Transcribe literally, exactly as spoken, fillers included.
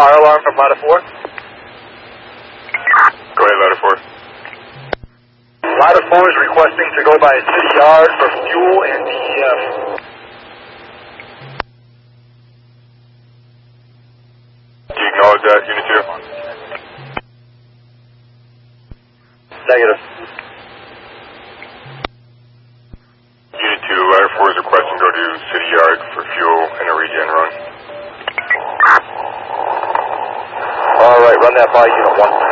fire alarm from ladder four. Go ahead, ladder four. Ladder four is requesting to go by City Yard for fuel and D E F. Do you acknowledge that, Unit two? Negative. Unit two, ladder four is requesting go to City Yard for fuel and a regen run. Alright, run that by Unit one.